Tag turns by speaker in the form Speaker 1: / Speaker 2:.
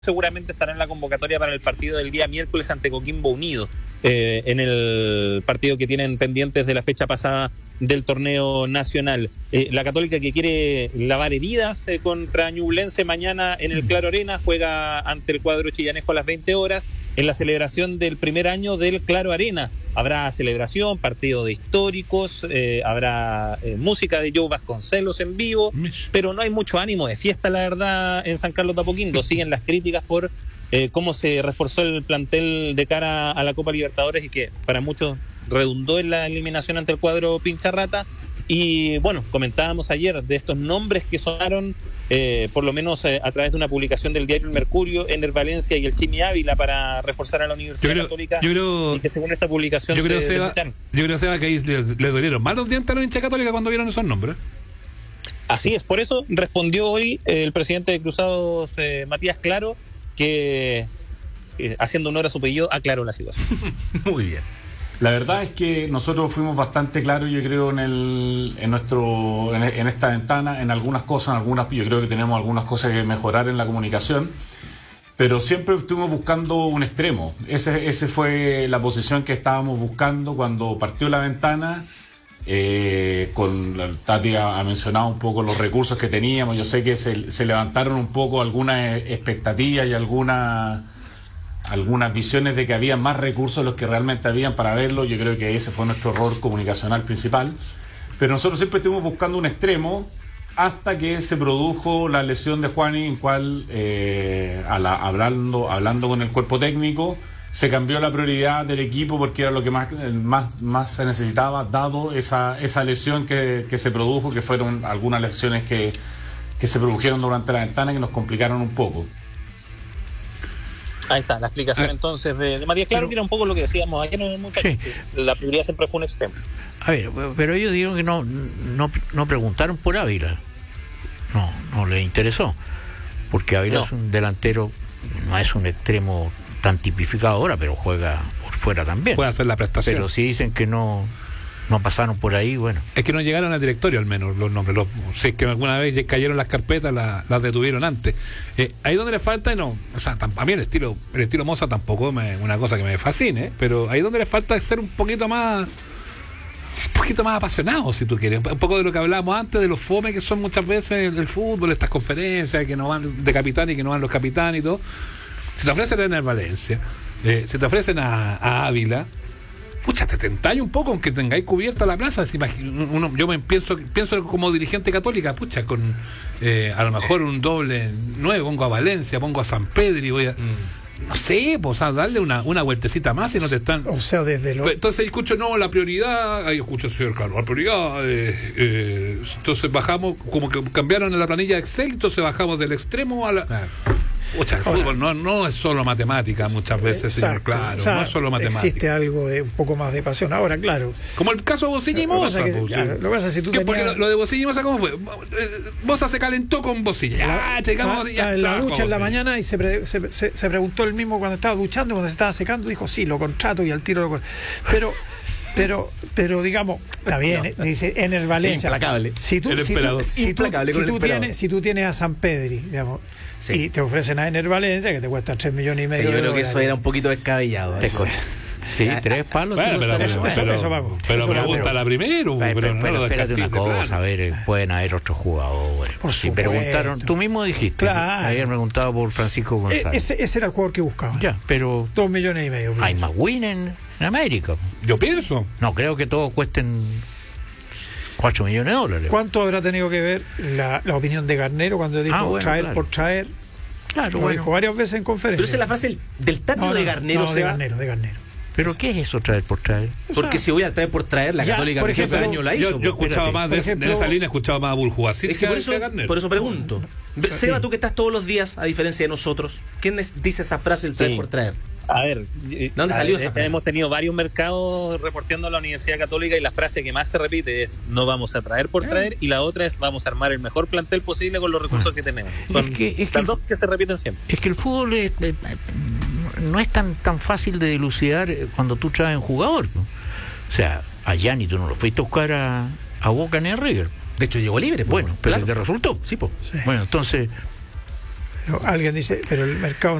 Speaker 1: seguramente estará en la convocatoria para el partido del día miércoles ante Coquimbo Unido, en el partido que tienen pendientes de la fecha pasada del torneo nacional. La Católica, que quiere lavar heridas contra Ñublense mañana en el Claro Arena, juega ante el cuadro chillanesco a las 20 horas en la celebración del primer año del Claro Arena. Habrá celebración, partido de históricos, habrá música de Joe Vasconcelos en vivo, pero no hay mucho ánimo de fiesta, la verdad, en San Carlos de Apoquindo. Siguen las críticas por cómo se reforzó el plantel de cara a la Copa Libertadores y que para muchos redundó en la eliminación ante el cuadro Pincharrata. Y bueno, comentábamos ayer de estos nombres que sonaron, por lo menos a través de una publicación del diario El Mercurio, Ener Valencia y el Chimi Ávila para reforzar a la Universidad Católica, y que según esta publicación
Speaker 2: yo creo, Seba, que ahí le dolieron más los dientes a la hincha Católica cuando vieron esos nombres.
Speaker 1: Así es, por eso respondió hoy el presidente de Cruzados, Matías Claro, que haciendo honor a su apellido aclaró la situación.
Speaker 3: Muy bien.
Speaker 4: La verdad es que nosotros fuimos bastante claros, yo creo, en esta ventana, en algunas cosas, yo creo que tenemos algunas cosas que mejorar en la comunicación, pero siempre estuvimos buscando un extremo. Ese fue la posición que estábamos buscando cuando partió la ventana. Tati ha mencionado un poco los recursos que teníamos. Yo sé que se levantaron un poco algunas expectativas y algunas visiones de que había más recursos de los que realmente habían para verlo. Yo creo que ese fue nuestro error comunicacional principal, pero nosotros siempre estuvimos buscando un extremo hasta que se produjo la lesión de Juani, en cual hablando con el cuerpo técnico, se cambió la prioridad del equipo porque era lo que más se necesitaba, dado esa lesión que se produjo, que fueron algunas lesiones que se produjeron durante la ventana que nos complicaron un poco.
Speaker 1: Ahí está, la explicación entonces de Matías Claro, que era un poco lo que decíamos ayer en el mundo. Sí. La prioridad siempre fue un extremo.
Speaker 5: A ver, pero ellos dijeron que no preguntaron por Ávila. No les interesó. Porque Ávila es un delantero, no es un extremo tan tipificado ahora, pero juega por fuera también.
Speaker 2: Puede hacer la prestación.
Speaker 5: Pero si dicen que no pasaron por ahí, bueno.
Speaker 2: Es que no llegaron al directorio al menos los nombres. Si es que alguna vez cayeron las carpetas, las detuvieron antes. Ahí donde le falta, a mí el estilo Moza tampoco es una cosa que me fascine, pero ahí donde le falta es ser un poquito más apasionado, si tú quieres. Un poco de lo que hablábamos antes, de los fomes que son muchas veces el fútbol, estas conferencias que no van de capitán y que no van los capitanes y todo. Si te ofrecen a Ener Valencia, si te ofrecen a Ávila, pucha, te tentáis un poco, aunque tengáis cubierta la plaza. Yo pienso como dirigente católica, pucha, con a lo mejor un doble 9, pongo a Valencia, pongo a San Pedro y voy a... No sé, pues a darle una vueltecita más y no te están...
Speaker 6: O sea,
Speaker 2: Entonces escucho, la prioridad... Ahí escucho el señor Carlos, la prioridad... entonces bajamos, como que cambiaron en la planilla de Excel, entonces bajamos del extremo a la... Claro. Pucha, el fútbol no es solo matemática muchas veces, señor Claro, no es solo matemática.
Speaker 6: Existe algo de un poco más de pasión. Ahora, claro.
Speaker 2: Como el caso de Bocilla y Moza.
Speaker 6: Lo que pasa es que tú
Speaker 2: porque lo de Bocilla y Moza, ¿cómo fue? Moza se calentó con Bocilla.
Speaker 6: En la ducha en la mañana y se preguntó él mismo cuando estaba duchando, cuando se estaba secando, dijo, sí, lo contrato y al tiro lo... Pero digamos, está bien, dice Ener Valencia.
Speaker 3: Implacable.
Speaker 6: Si tú tienes a San Pedri, digamos, y te ofrecen a Ener Valencia, que te cuesta 3,5 millones.
Speaker 3: Yo creo que eso era un poquito descabellado.
Speaker 5: Sí, 3 palos.
Speaker 2: Bueno, pero pregúntala primero.
Speaker 5: Pero espérate una cosa, a ver, pueden haber otros jugadores.
Speaker 6: Si
Speaker 5: preguntaron, tú mismo dijiste.
Speaker 6: Claro.
Speaker 5: Ayer preguntado por Francisco González.
Speaker 6: Ese era el jugador que buscaban.
Speaker 5: Ya, pero
Speaker 6: 2,5 millones.
Speaker 5: Hay más win en América.
Speaker 2: Yo pienso.
Speaker 5: No creo que todos cuesten $4 millones.
Speaker 6: ¿Cuánto habrá tenido que ver la opinión de Garnero cuando dijo traer por traer?
Speaker 5: Claro,
Speaker 6: lo dijo varias veces en conferencia.
Speaker 3: Pero esa es la frase del Tati de Garnero.
Speaker 6: De Garnero.
Speaker 5: ¿Pero qué es eso, traer por traer?
Speaker 3: Porque si voy a traer por traer, la Católica por ejemplo, año la hizo.
Speaker 2: Yo escuchaba más de esa línea, escuchaba más a Buljuacil que
Speaker 3: a Garnero. Por eso pregunto. Seba, tú que estás todos los días, a diferencia de nosotros, ¿quién dice esa frase del traer por traer?
Speaker 1: A ver,
Speaker 3: ¿dónde salió esa frase?
Speaker 1: Hemos tenido varios mercados reporteando a la Universidad Católica y la frase que más se repite es: no vamos a traer por traer, y la otra es: vamos a armar el mejor plantel posible con los recursos que tenemos. Las dos que se repiten siempre.
Speaker 5: Es que el fútbol no es tan fácil de dilucidar cuando tú traes un jugador, ¿no? O sea, a Gianni tú no lo fuiste a buscar a Boca ni a River.
Speaker 3: De hecho llegó libre.
Speaker 5: Bueno, pero te resultó.
Speaker 3: Sí, pues.
Speaker 5: Bueno, entonces
Speaker 6: Pero alguien dice, pero el mercado